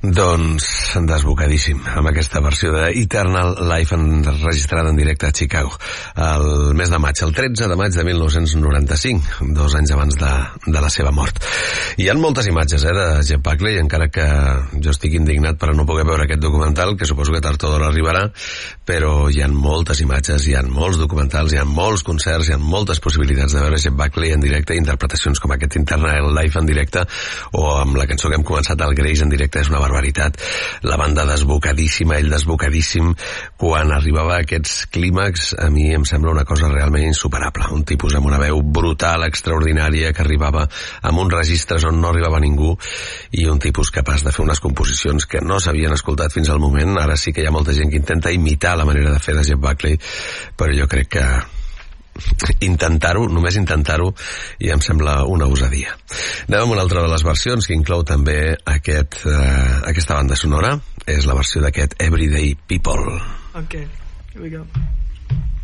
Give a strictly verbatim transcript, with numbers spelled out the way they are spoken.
Doncs desbocadíssim amb aquesta versió de Eternal Life enregistrada en directe a Chicago el mes de maig, el tretze de maig de mil nou-cents noranta-cinc, dos anys abans de, de la seva mort. Hi ha moltes imatges eh, de Jeff Buckley, encara que jo estic indignat per no poder veure aquest documental, que suposo que tard o d'hora arribarà, però hi ha moltes imatges, hi ha molts documentals, hi ha molts concerts, hi ha moltes possibilitats de veure Jeff Buckley en directe, interpretacions com aquest Eternal Life en directe, o amb la cançó que hem començat, el Grace en directe, és una barbaritat. La banda desbocadíssima, ell desbocadíssim, quan arribava a aquests clímax, a mi em sembla una cosa realment insuperable. Un tipus amb una veu brutal, extraordinària, que arribava amb uns registres on no arribava ningú, i un tipus capaç de fer unes composicions que no s'havien escoltat fins al moment. Ara sí que hi ha molta gent que intenta imitar la manera de fer de Jeff Buckley, però jo crec que intentar-ho, només intentar-ho, i em sembla una osadia. Anem amb una altra de les versions que inclou també aquest, uh, aquesta banda sonora. És la versió d'aquest Everyday People. Okay, here we go.